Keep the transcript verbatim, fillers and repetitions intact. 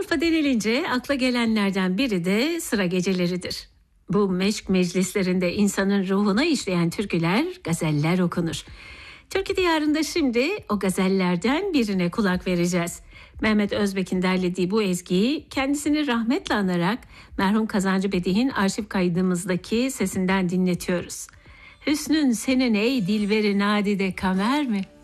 Urfa denilince akla gelenlerden biri de sıra geceleridir. Bu meşk meclislerinde insanın ruhuna işleyen türküler, gazeller okunur. Türkü Diyarı'nda şimdi o gazellerden birine kulak vereceğiz. Mehmet Özbek'in derlediği bu ezgiyi kendisini rahmetle anarak merhum Kazancı Bedi'nin arşiv kaydımızdaki sesinden dinletiyoruz. Hüsnün senin ey dilberi nadide kamer mi?